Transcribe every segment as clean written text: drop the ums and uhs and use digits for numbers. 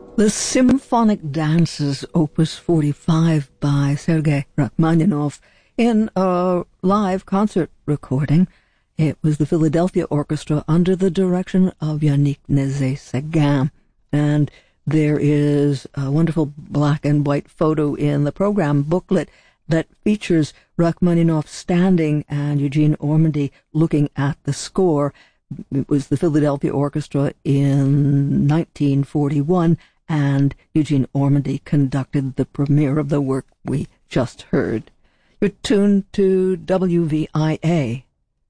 The Symphonic Dances, Opus 45 by Sergei Rachmaninoff, in a live concert recording. It was the Philadelphia Orchestra under the direction of Yannick Nézet-Séguin. And there is a wonderful black and white photo in the program booklet that features Rachmaninoff standing and Eugene Ormandy looking at the score. It was the Philadelphia Orchestra in 1941, and Eugene Ormandy conducted the premiere of the work we just heard. You're tuned to WVIA.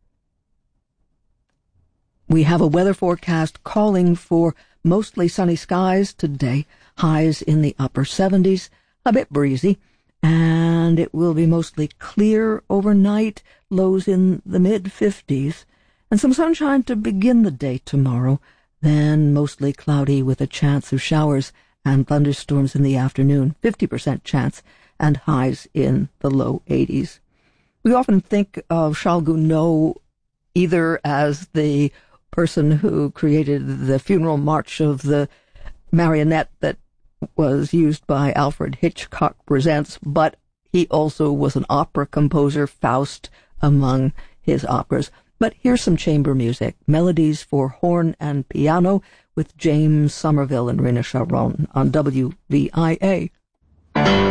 We have a weather forecast calling for mostly sunny skies today, highs in the upper 70s, a bit breezy, and it will be mostly clear overnight, lows in the mid-50s, and some sunshine to begin the day tomorrow, then mostly cloudy with a chance of showers and thunderstorms in the afternoon, 50% chance, and highs in the low 80s. We often think of Charles Gounod either as the person who created the funeral march of the marionette that was used by Alfred Hitchcock Presents, but he also was an opera composer, Faust among his operas. But here's some chamber music, melodies for horn and piano with James Somerville and Rina Sharon on WVIA.